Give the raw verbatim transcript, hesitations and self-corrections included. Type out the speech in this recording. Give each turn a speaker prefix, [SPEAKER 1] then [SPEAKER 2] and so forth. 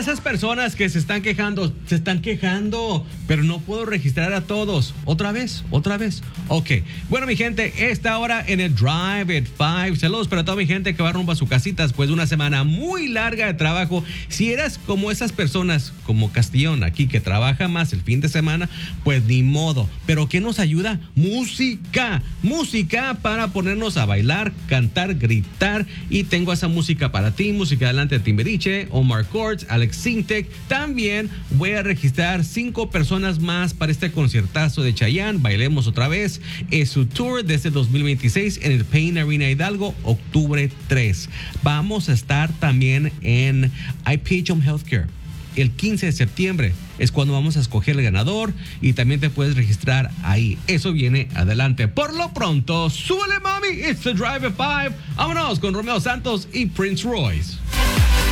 [SPEAKER 1] esas personas que se están quejando, se están quejando, pero no puedo registrar a todos. Otra vez, otra vez. Ok. Bueno, mi gente, esta hora en el Drive at Five. Saludos para toda mi gente que va rumbo a su casita después de una semana muy larga de trabajo. Si eras como esas personas, como Castillón aquí, que trabaja más el fin de semana, pues ni modo. Pero ¿qué nos ayuda? Música. Música para ponernos a bailar, cantar, gritar. Y tengo esa música para ti. Música adelante de Timberiche, Omar Courts, Alex Sintek. También voy a registrar cinco personas más para este conciertazo de Chayanne. Bailemos otra vez. Es su tour desde dos mil veintiséis en el Pain Arena Hidalgo, octubre tres. Vamos a estar también en I P H Home Healthcare. El quince de septiembre es cuando vamos a escoger el ganador y también te puedes registrar ahí. Eso viene adelante. Por lo pronto, súbele, mami. It's the Drive at Five. Vámonos con Romeo Santos y Prince Royce.